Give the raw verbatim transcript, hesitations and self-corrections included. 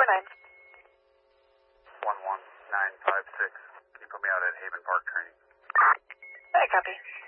ahead. one one nine five six. Can you put me out at Haven Park Training? I copy.